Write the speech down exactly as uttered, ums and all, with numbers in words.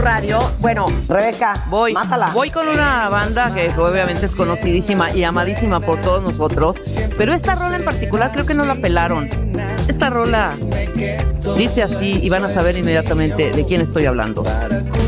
Radio. Bueno, Rebeca, voy, mátala. Voy con una banda que obviamente es conocidísima y amadísima por todos nosotros, pero esta rola en particular creo que no la pelaron. Esta rola dice así y van a saber inmediatamente de quién estoy hablando.